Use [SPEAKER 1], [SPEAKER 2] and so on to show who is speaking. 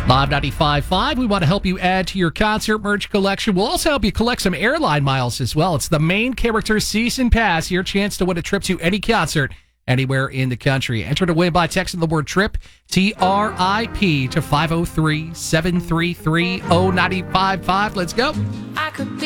[SPEAKER 1] Live 95.5, we want to help you add to your concert merch collection. We'll also help you collect some airline miles as well. It's the Main Character Season Pass, your chance to win a trip to any concert anywhere in the country. Enter to win by texting the word TRIP, TRIP, to 503-733-0955. Let's go.
[SPEAKER 2] I could be